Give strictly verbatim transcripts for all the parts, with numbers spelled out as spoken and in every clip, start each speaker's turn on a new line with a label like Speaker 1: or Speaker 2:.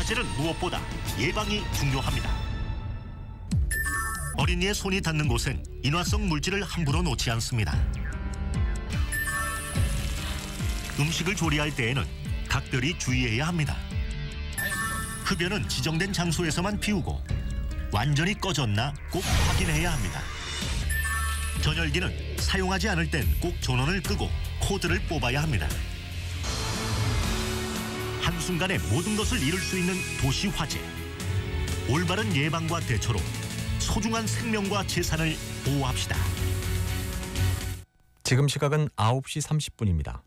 Speaker 1: 화재는 무엇보다 예방이 중요합니다. 어린이의 손이 닿는 곳엔 인화성 물질을 함부로 놓지 않습니다. 음식을 조리할 때에는 각별히 주의해야 합니다. 흡연은 지정된 장소에서만 피우고 완전히 꺼졌나 꼭 확인해야 합니다. 전열기는 사용하지 않을 땐 꼭 전원을 끄고 코드를 뽑아야 합니다. 한순간에 모든 것을 잃을 수 있는 도시 화재. 올바른 예방과 대처로 소중한 생명과 재산을 보호합시다.
Speaker 2: 지금 시각은 아홉 시 삼십 분입니다.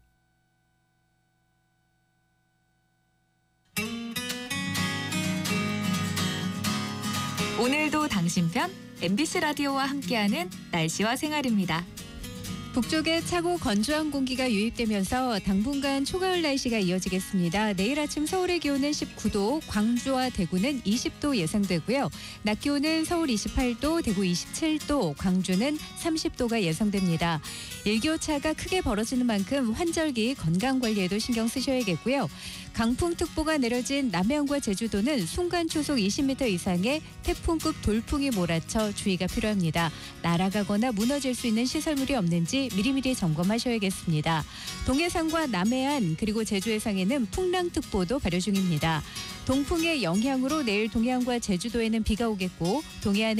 Speaker 3: 오늘도 당신 편 엠비씨 라디오와 함께하는 날씨와 생활입니다.
Speaker 4: 북쪽에 차고 건조한 공기가 유입되면서 당분간 초가을 날씨가 이어지겠습니다. 내일 아침 서울의 기온은 십구 도, 광주와 대구는 이십 도 예상되고요. 낮 기온은 서울 이십팔 도, 대구 이십칠 도, 광주는 삼십 도가 예상됩니다. 일교차가 크게 벌어지는 만큼 환절기 건강관리에도 신경 쓰셔야겠고요. 강풍특보가 내려진 남해안과 제주도는 순간 초속 이십 미터 이상의 태풍급 돌풍이 몰아쳐 주의가 필요합니다. 날아가거나 무너질 수 있는 시설물이 없는지 미리미리 점검하셔야겠습니다. 동해상과 남해안 그리고 제주 해상에는 풍랑특보도 발효 중입니다. 동풍의 영향으로 내일 동해안과 제주도에는 비가 오겠고 동해안에